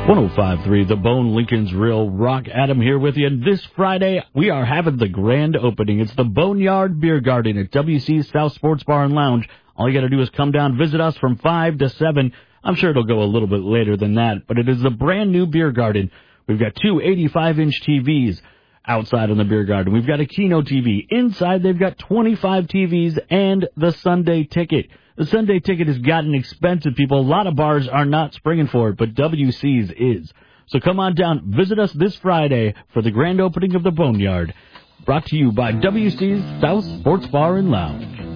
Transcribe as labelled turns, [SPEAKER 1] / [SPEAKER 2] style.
[SPEAKER 1] 105.3 The Bone, Lincoln's Real Rock. Adam here with you. And this Friday, we are having the grand opening. It's the Boneyard Beer Garden at WC's South Sports Bar and Lounge. All you got to do is come down, visit us from 5 to 7. I'm sure it'll go a little bit later than that, but it is a brand new beer garden. We've got two 85-inch TVs outside in the beer garden. We've got a Kino TV. Inside, they've got 25 TVs and the Sunday ticket. The Sunday ticket has gotten expensive, people. A lot of bars are not springing for it, but WC's is. So come on down, visit us this Friday for the grand opening of the Boneyard. Brought to you by WC's South Sports Bar and Lounge.